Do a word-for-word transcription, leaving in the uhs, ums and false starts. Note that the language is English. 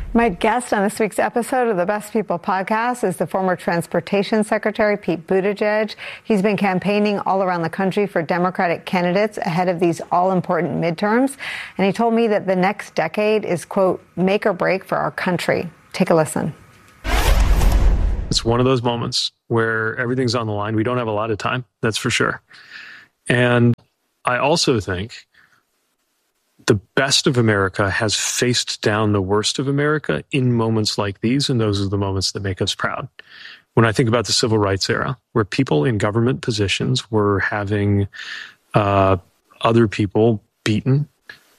My guest on this week's episode of the Best People podcast is the former Transportation Secretary, Pete Buttigieg. He's been campaigning all around the country for Democratic candidates ahead of these all-important midterms. And he told me that the next decade is, quote, make or break for our country. Take a listen. It's one of those moments where everything's on the line. We don't have a lot of time, that's for sure. And I also think the best of America has faced down the worst of America in moments like these, and those are the moments that make us proud. When I think about the civil rights era, where people in government positions were having uh, other people beaten